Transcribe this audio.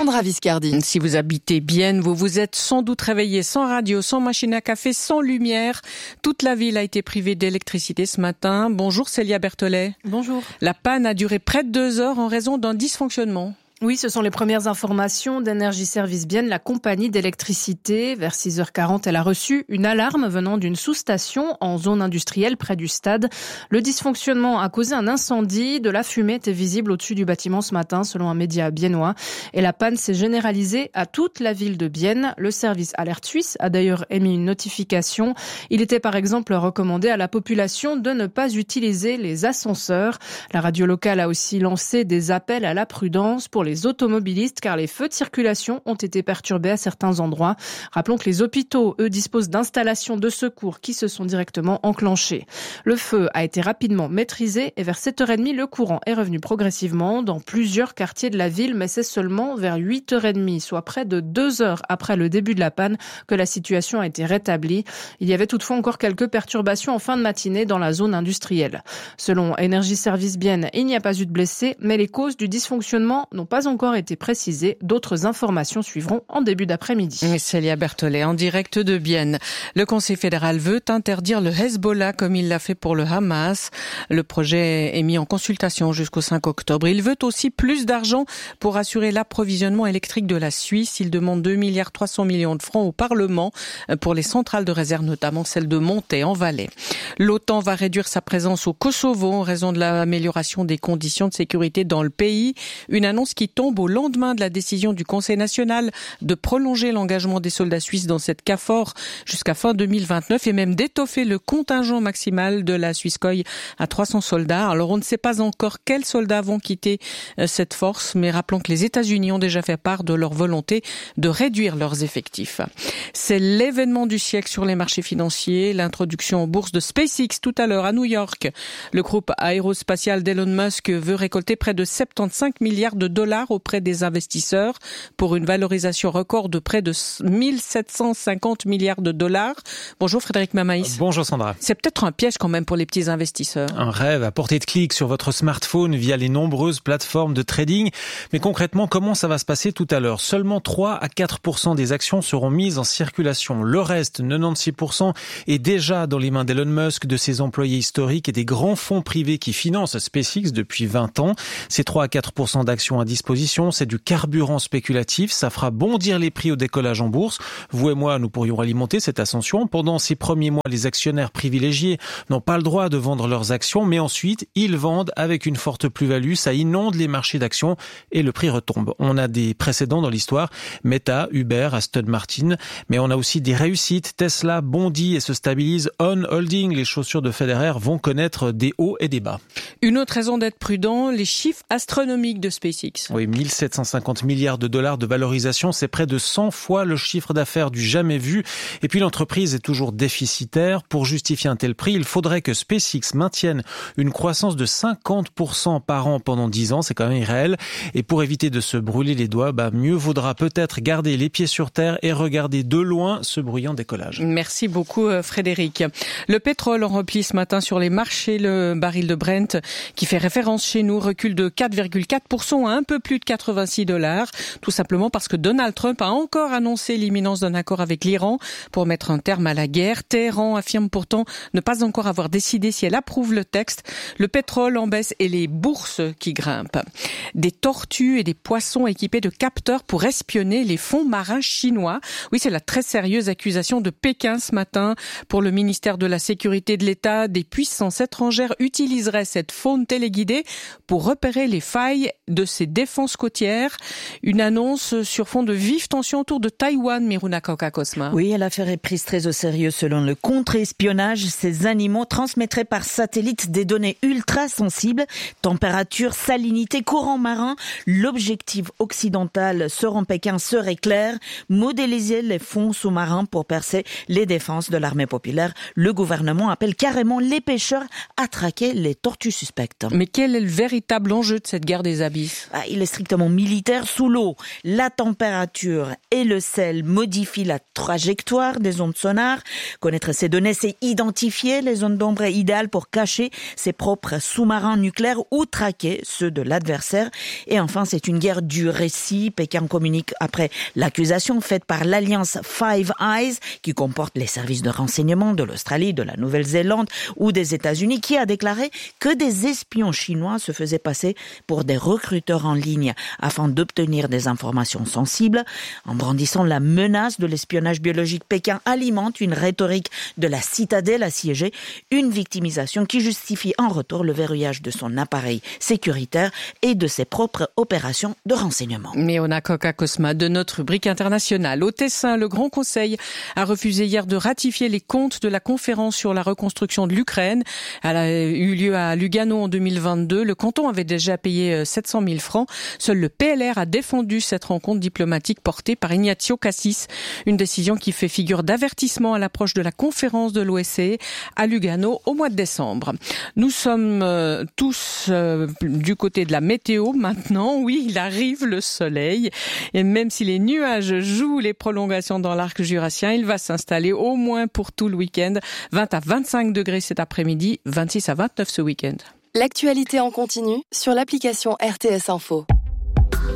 Sandra Viscardi. Si vous habitez Bienne, vous vous êtes sans doute réveillé sans radio, sans machine à café, sans lumière. Toute la ville a été privée d'électricité ce matin. Bonjour Célia Berthollet. Bonjour. La panne a duré près de 2 heures en raison d'un dysfonctionnement. Oui, ce sont les premières informations d'Énergie Service Bienne, la compagnie d'électricité. Vers 6h40, elle a reçu une alarme venant d'une sous-station en zone industrielle près du stade. Le dysfonctionnement a causé un incendie. De la fumée était visible au-dessus du bâtiment ce matin, selon un média biennois. Et la panne s'est généralisée à toute la ville de Bienne. Le service Alerte Suisse a d'ailleurs émis une notification. Il était par exemple recommandé à la population de ne pas utiliser les ascenseurs. La radio locale a aussi lancé des appels à la prudence pour les automobilistes car les feux de circulation ont été perturbés à certains endroits. Rappelons que les hôpitaux, eux, disposent d'installations de secours qui se sont directement enclenchées. Le feu a été rapidement maîtrisé et vers 7h30, le courant est revenu progressivement dans plusieurs quartiers de la ville, mais c'est seulement vers 8h30, soit près de 2 heures après le début de la panne, que la situation a été rétablie. Il y avait toutefois encore quelques perturbations en fin de matinée dans la zone industrielle. Selon Énergie Service Bienne, il n'y a pas eu de blessés, mais les causes du dysfonctionnement n'ont pas encore été précisées. D'autres informations suivront en début d'après-midi. Célia Berthollet, en direct de Bienne. Le Conseil fédéral veut interdire le Hezbollah comme il l'a fait pour le Hamas. Le projet est mis en consultation jusqu'au 5 octobre. Il veut aussi plus d'argent pour assurer l'approvisionnement électrique de la Suisse. Il demande 2,3 milliards de francs au Parlement pour les centrales de réserve, notamment celle de Montet en Valais. L'OTAN va réduire sa présence au Kosovo en raison de l'amélioration des conditions de sécurité dans le pays. Une annonce qui tombe au lendemain de la décision du Conseil national de prolonger l'engagement des soldats suisses dans cette KFOR jusqu'à fin 2029 et même d'étoffer le contingent maximal de la Suisskoï à 300 soldats. Alors on ne sait pas encore quels soldats vont quitter cette force, mais rappelons que les États-Unis ont déjà fait part de leur volonté de réduire leurs effectifs. C'est l'événement du siècle sur les marchés financiers, l'introduction en bourse de SpaceX tout à l'heure à New York. Le groupe aérospatial d'Elon Musk veut récolter près de 75 milliards de dollars auprès des investisseurs pour une valorisation record de près de 1750 milliards de dollars. Bonjour Frédéric Mamaïs. Bonjour Sandra. C'est peut-être un piège quand même pour les petits investisseurs. Un rêve à portée de clic sur votre smartphone via les nombreuses plateformes de trading. Mais concrètement, comment ça va se passer tout à l'heure ? Seulement 3 à 4% des actions seront mises en circulation. Le reste, 96%, est déjà dans les mains d'Elon Musk, de ses employés historiques et des grands fonds privés qui financent SpaceX depuis 20 ans. Ces 3 à 4% d'actions à disposition, c'est du carburant spéculatif. Ça fera bondir les prix au décollage en bourse. Vous et moi, nous pourrions alimenter cette ascension. Pendant ces premiers mois, les actionnaires privilégiés n'ont pas le droit de vendre leurs actions, mais ensuite, ils vendent avec une forte plus-value. Ça inonde les marchés d'actions et le prix retombe. On a des précédents dans l'histoire. Meta, Uber, Aston Martin. Mais on a aussi des réussites. Tesla bondit et se stabilise. On Holding, les chaussures de Federer, vont connaître des hauts et des bas. Une autre raison d'être prudent, les chiffres astronomiques de SpaceX. Oui, 1750 milliards de dollars de valorisation, c'est près de 100 fois le chiffre d'affaires du jamais vu. Et puis l'entreprise est toujours déficitaire. Pour justifier un tel prix, il faudrait que SpaceX maintienne une croissance de 50% par an pendant 10 ans. C'est quand même irréel. Et pour éviter de se brûler les doigts, mieux vaudra peut-être garder les pieds sur terre et regarder de loin ce bruyant décollage. Merci beaucoup Frédéric. Le pétrole en repli ce matin sur les marchés. Le baril de Brent qui fait référence chez nous recule de 4,4% à un peu plus de 86 $. Tout simplement parce que Donald Trump a encore annoncé l'imminence d'un accord avec l'Iran pour mettre un terme à la guerre. Téhéran affirme pourtant ne pas encore avoir décidé si elle approuve le texte. Le pétrole en baisse et les bourses qui grimpent. Des tortues et des poissons équipés de capteurs pour espionner les fonds marins chinois. Oui, c'est la très sérieuse accusation de Pékin ce matin. Pour le ministère de la Sécurité de l'État, des puissances étrangères utiliseraient cette faune téléguidée pour repérer les failles de ses défenses côtières. Une annonce sur fond de vives tensions autour de Taïwan, Miruna Kauka-Cosma. Oui, l'affaire est prise très au sérieux. Selon le contre-espionnage, ces animaux transmettraient par satellite des données ultra sensibles, température, salinité, courant marin. L'objectif occidental selon Pékin serait clair, modéliser les fonds sous-marins pour percer les défenses de l'armée populaire. Le gouvernement appelle carrément les pêcheurs à traquer les tortues suspectes. Mais quel est le véritable enjeu de cette guerre des abysses ? Il est strictement militaire. Sous l'eau, la température et le sel modifient la trajectoire des ondes sonars. Connaître ces données, c'est identifier les zones d'ombre idéales pour cacher ses propres sous-marins nucléaires ou traquer ceux de l'adversaire. Et enfin, c'est une guerre du récit. Pékin communique après l'accusation faite par l'alliance Five Eyes, qui comporte les services de renseignement de l'Australie, de la Nouvelle-Zélande ou des États-Unis, qui a déclaré que des espions chinois se faisaient passer pour des recruteurs en ligne afin d'obtenir des informations sensibles. En brandissant la menace de l'espionnage biologique, Pékin alimente une rhétorique de la citadelle assiégée, une victimisation qui justifie en retour le verrouillage de son appareil sécuritaire et de ses propres opérations de renseignement. Mais on a Coca Cosma de notre rubrique internationale. Au Tessin, le Grand Conseil a refusé hier de ratifier les comptes de la conférence sur la reconstruction de l'Ukraine. Elle a eu lieu à Lugano en 2022. Le canton avait déjà payé 700 000 francs. Seul le PLR a défendu cette rencontre diplomatique portée par Ignazio Cassis. Une décision qui fait figure d'avertissement à l'approche de la conférence de l'OSCE à Lugano au mois de décembre. Nous sommes tous du côté de la météo maintenant. Oui, il arrive le soleil. Et même si les nuages jouent les prolongations dans l'arc jurassien, il va s'installer au moins pour tout le week-end. 20 à 25 degrés cet après-midi, 26 à 29 ce week-end. L'actualité en continu sur l'application RTS Info.